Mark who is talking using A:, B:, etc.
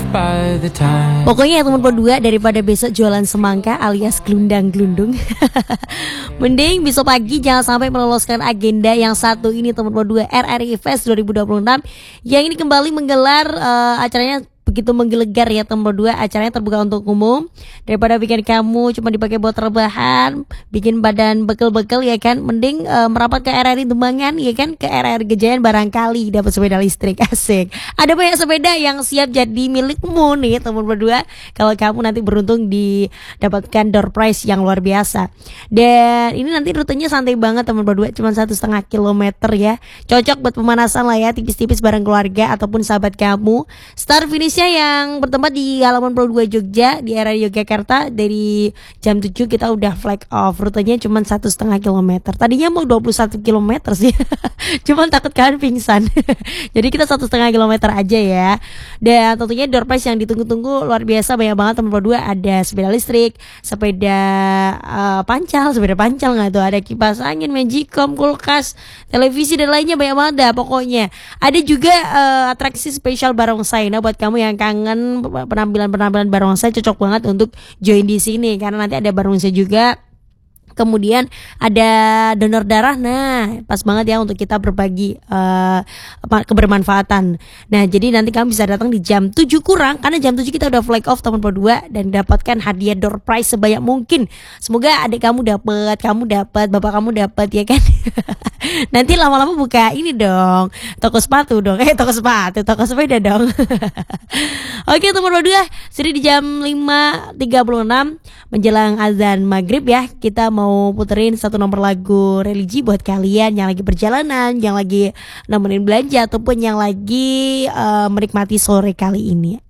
A: Pokoknya ya teman berdua, daripada besok jualan semangka alias gelundang-gelundung, mending besok pagi jangan sampai meloloskan agenda yang satu ini teman berdua, RRI Fest 2026 yang ini kembali menggelar acaranya begitu menggelegar ya teman berdua. Acaranya terbuka untuk umum. Daripada bikin kamu cuma dipakai buat rebahan, bikin badan bekel-bekel ya kan, mending merapat ke RRI Demangan ya kan, ke RRI Gejayan, barangkali dapat sepeda listrik. Asik. Ada banyak sepeda yang siap jadi milikmu nih teman berdua, kalau kamu nanti beruntung didapatkan door prize yang luar biasa. Dan ini nanti rutenya santai banget teman berdua, cuma 1,5 kilometer ya. Cocok buat pemanasan lah ya, tipis-tipis bareng keluarga ataupun sahabat kamu. Start finish yang bertempat di halaman Pro 2 Jogja di area Yogyakarta. Dari jam 7 kita udah flag off. Rutenya cuma 1,5 kilometer. Tadinya mau 21 kilometer sih. Cuman takut kalian pingsan. Jadi kita 1,5 kilometer aja ya. Dan tentunya door prize yang ditunggu-tunggu luar biasa, banyak banget teman berdua. Ada sepeda listrik, sepeda pancal nggak tuh, ada kipas angin, magicom, kulkas, televisi dan lainnya, banyak banget dah pokoknya. Ada juga atraksi spesial barongsai. Nah buat kamu yang kangen penampilan barongsai, cocok banget untuk join di sini karena nanti ada barongsai juga. Kemudian ada donor darah, nah pas banget ya untuk kita berbagi kebermanfaatan. Nah jadi nanti kamu bisa datang di jam 7 kurang, karena jam 7 kita udah flag off teman berdua, dan dapatkan hadiah door prize sebanyak mungkin. Semoga adik kamu dapat, bapak kamu dapat ya kan. Nanti lama-lama buka ini dong, toko sepatu dong, toko sepeda dong. Oke teman berdua, sudah di jam 5.36 menjelang azan maghrib ya. Kita mau puterin satu nomor lagu religi buat kalian yang lagi perjalanan, yang lagi nemenin belanja, ataupun yang lagi menikmati sore kali ini.